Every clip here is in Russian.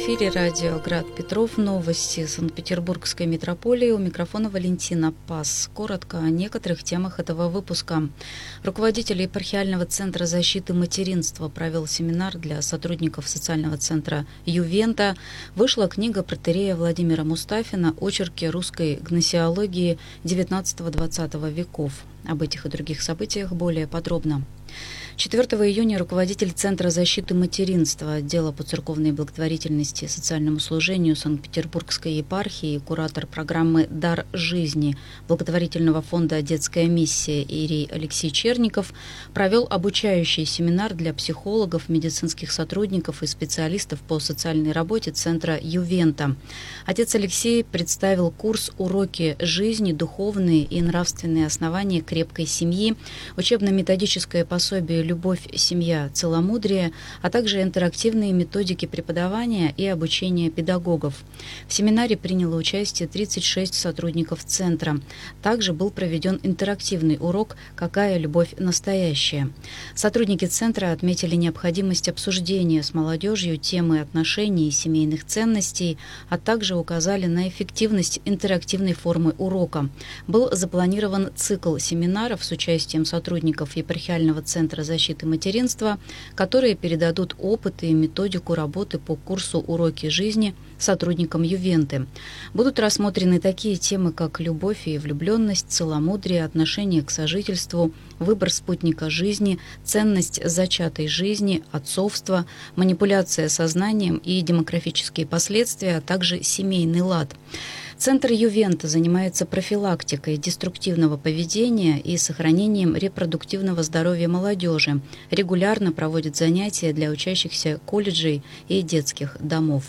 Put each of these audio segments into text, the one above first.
эфире радио «Град Петров». Новости Санкт-Петербургской метрополии. У микрофона Валентина Пас. Коротко о некоторых темах этого выпуска. Руководитель епархиального центра защиты материнства провел семинар для сотрудников социального центра «Ювента». Вышла книга протоиерея Владимира Мустафина «Очерки русской гносеологии XIX-XX веков». Об этих и других событиях более подробно. 4 июня руководитель Центра защиты материнства, отдела по церковной благотворительности и социальному служению Санкт-Петербургской епархии и куратор программы «Дар жизни» благотворительного фонда «Детская миссия» иерей Алексей Черников провел обучающий семинар для психологов, медицинских сотрудников и специалистов по социальной работе Центра «Ювента». Отец Алексей представил курс «Уроки жизни. Духовные и нравственные основания крепкой семьи», учебно-методическое пособие «Любовь, семья, целомудрие», а также интерактивные методики преподавания и обучения педагогов. В семинаре приняло участие 36 сотрудников Центра. Также был проведен интерактивный урок «Какая любовь настоящая?». Сотрудники Центра отметили необходимость обсуждения с молодежью темы отношений и семейных ценностей, а также указали на эффективность интерактивной формы урока. Был запланирован цикл семинаров с участием сотрудников епархиального центра защиты материнства, которые передадут опыт и методику работы по курсу «Уроки жизни» сотрудникам Ювенты. Будут рассмотрены такие темы, как любовь и влюбленность, целомудрие, отношение к сожительству, выбор спутника жизни, ценность зачатой жизни, отцовство, манипуляция сознанием и демографические последствия, а также семейный лад. Центр Ювента занимается профилактикой деструктивного поведения и сохранением репродуктивного здоровья молодежи. Регулярно проводит занятия для учащихся колледжей и детских домов.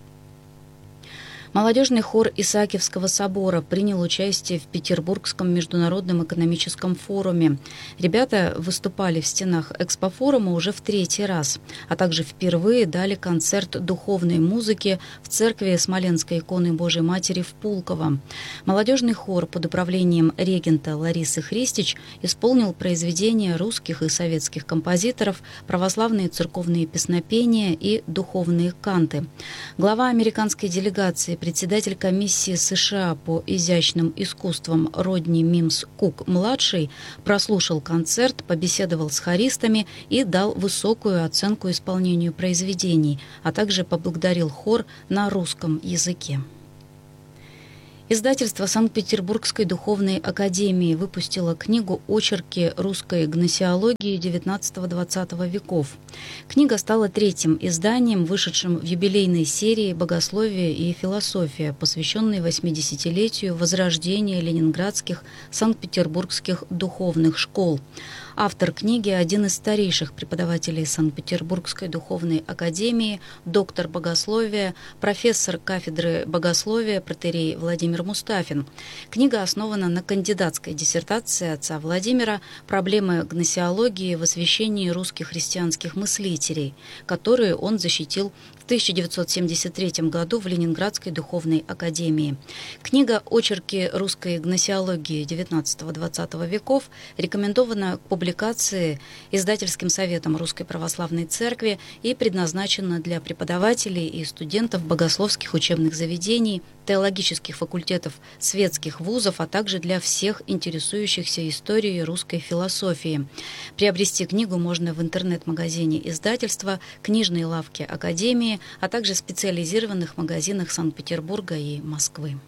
Молодежный хор Исаакиевского собора принял участие в Петербургском международном экономическом форуме. Ребята выступали в стенах экспофорума уже в 3-й раз, а также впервые дали концерт духовной музыки в церкви Смоленской иконы Божией Матери в Пулково. Молодежный хор под управлением регента Ларисы Христич исполнил произведения русских и советских композиторов, православные церковные песнопения и духовные канты. Глава американской делегации, председатель комиссии США по изящным искусствам Родни Мимс Кук-младший прослушал концерт, побеседовал с хористами и дал высокую оценку исполнению произведений, а также поблагодарил хор на русском языке. Издательство Санкт-Петербургской духовной академии выпустило книгу «Очерки русской гносеологии XIX-XX веков». Книга стала 3-м изданием, вышедшим в юбилейной серии «Богословие и философия», посвященной 80-летию возрождения ленинградских санкт-петербургских духовных школ. Автор книги – один из старейших преподавателей Санкт-Петербургской духовной академии, доктор богословия, профессор кафедры богословия протоиерей Владимир Мустафин. Книга основана на кандидатской диссертации отца Владимира «Проблемы гносеологии в освящении русских христианских мыслителей», которые он защитил в 1973 году в Ленинградской духовной академии. Книга «Очерки русской гносеологии XIX-XX веков» рекомендована к публикации Издательским советом Русской Православной Церкви и предназначена для преподавателей и студентов богословских учебных заведений, теологических факультетов светских вузов, а также для всех интересующихся историей русской философии. Приобрести книгу можно в интернет-магазине издательства, книжной лавке Академии, а также специализированных магазинах Санкт-Петербурга и Москвы.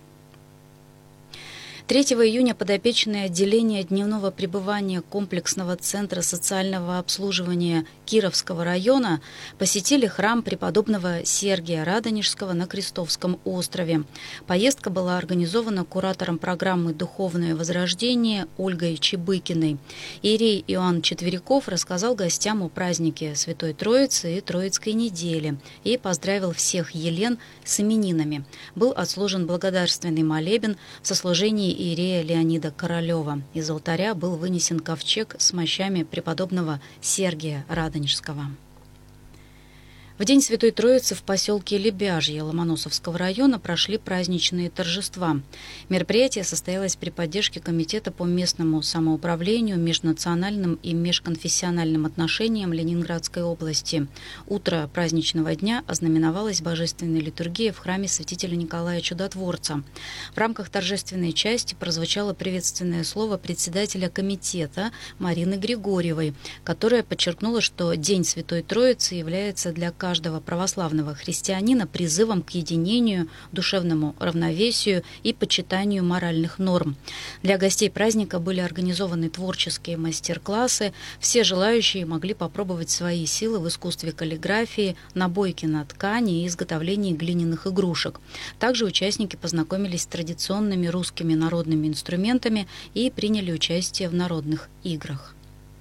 3 июня подопечные отделения дневного пребывания комплексного центра социального обслуживания Кировского района посетили храм преподобного Сергия Радонежского на Крестовском острове. Поездка была организована куратором программы «Духовное возрождение» Ольгой Чебыкиной. Иерей Иоанн Четверяков рассказал гостям о празднике Святой Троицы и Троицкой недели и поздравил всех елен с именинами. Был отслужен благодарственный молебен в сослужении иерея Леонида Королева. Из алтаря был вынесен ковчег с мощами преподобного Сергия Радонежского. В День Святой Троицы в поселке Лебяжье Ломоносовского района прошли праздничные торжества. Мероприятие состоялось при поддержке Комитета по местному самоуправлению, межнациональным и межконфессиональным отношениям Ленинградской области. Утро праздничного дня ознаменовалось божественной литургией в храме святителя Николая Чудотворца. В рамках торжественной части прозвучало приветственное слово председателя комитета Марины Григорьевой, которая подчеркнула, что День Святой Троицы является для каждого православного христианина призывом к единению, душевному равновесию и почитанию моральных норм. Для гостей праздника были организованы творческие мастер-классы. Все желающие могли попробовать свои силы в искусстве каллиграфии, набойки на ткани и изготовлении глиняных игрушек. Также участники познакомились с традиционными русскими народными инструментами и приняли участие в народных играх.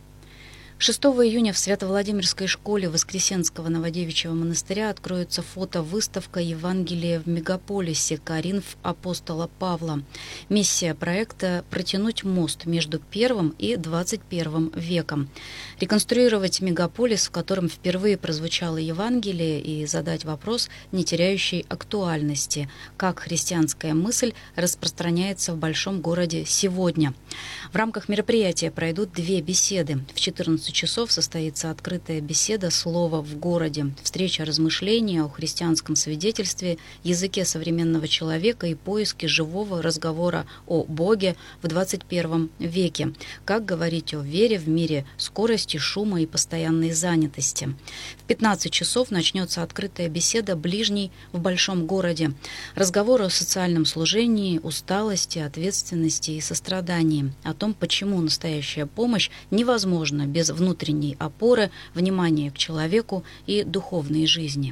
6 июня в Свято-Владимирской школе Воскресенского Новодевичьего монастыря откроется фото-выставка «Евангелие в мегаполисе. Коринф апостола Павла». Миссия проекта – протянуть мост между первым и 21 веком, реконструировать мегаполис, в котором впервые прозвучало Евангелие, и задать вопрос, не теряющий актуальности: как христианская мысль распространяется в большом городе сегодня. В рамках мероприятия пройдут 2 беседы. В 14 часов состоится открытая беседа «Слово в городе», встреча размышления о христианском свидетельстве, языке современного человека и поиске живого разговора о Боге в 21 веке. Как говорить о вере в мире скорости, шума и постоянной занятости. В 15 часов начнется открытая беседа «Ближний в большом городе». Разговор о социальном служении, усталости, ответственности и сострадании. О том, почему настоящая помощь невозможна без внутренней опоры, внимания к человеку и духовной жизни.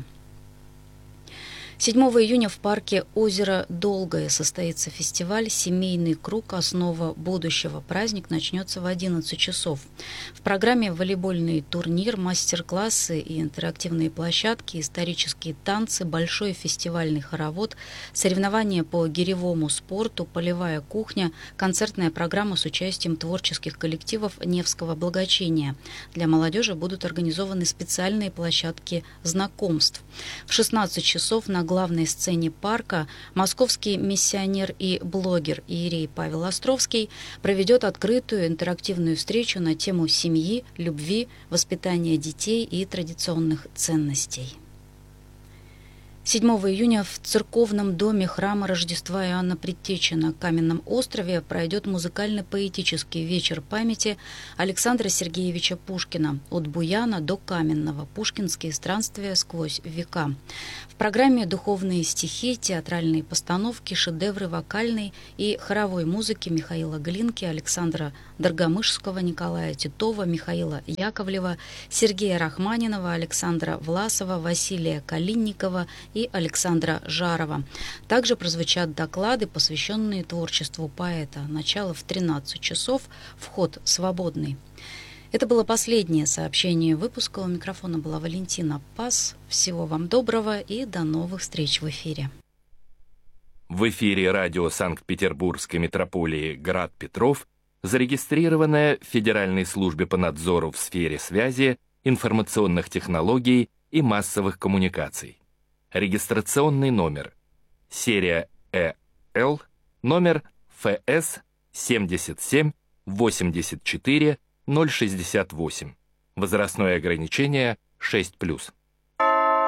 7 июня в парке «Озеро Долгое» состоится фестиваль «Семейный круг. Основа будущего». Праздник начнется в 11 часов. В программе волейбольный турнир, мастер-классы и интерактивные площадки, исторические танцы, большой фестивальный хоровод, соревнования по гиревому спорту, полевая кухня, концертная программа с участием творческих коллективов Невского благочиния. Для молодежи будут организованы специальные площадки знакомств. В 16 часов на главной сцене парка московский миссионер и блогер иерей Павел Островский проведет открытую интерактивную встречу на тему семьи, любви, воспитания детей и традиционных ценностей. 7 июня в церковном доме храма Рождества Иоанна Предтечи на Каменном острове пройдет музыкально-поэтический вечер памяти Александра Сергеевича Пушкина «От Буяна до Каменного. Пушкинские странствия сквозь века». В программе духовные стихи, театральные постановки, шедевры вокальной и хоровой музыки Михаила Глинки, Александра Доргомышского, Николая Титова, Михаила Яковлева, Сергея Рахманинова, Александра Власова, Василия Калинникова и Александра Жарова. Также прозвучат доклады, посвященные творчеству поэта. Начало в 13 часов, вход свободный. Это было последнее сообщение выпуска. У микрофона была Валентина Пас. Всего вам доброго и до новых встреч в эфире. В эфире радио Санкт-Петербургской метрополии «Град Петров» зарегистрированная в Федеральной службе по надзору в сфере связи, информационных технологий и массовых коммуникаций. Регистрационный номер. Серия ЭЛ, номер ФС 77 84 068. Возрастное ограничение 6+.